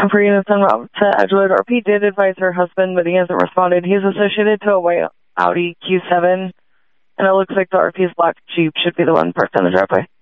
for units en route to Edgewood. RP did advise her husband, but he hasn't responded. He's associated to a white Audi Q7, and it looks like the RP's black Jeep should be the one parked on the driveway.